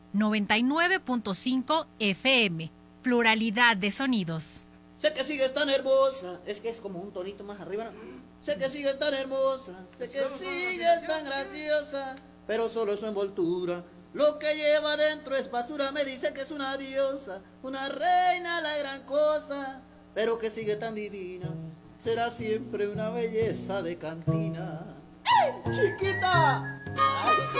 99.5 FM. Pluralidad de sonidos. Sé que sigues tan hermosa, es que es como un tonito más arriba, ¿no? Sé que sigues tan hermosa, sé que sigues tan graciosa, pero solo es su envoltura. Lo que lleva dentro es basura, me dice que es una diosa, una reina, la gran cosa, pero que sigue tan divina, será siempre una belleza de cantina. ¡Ey, chiquita!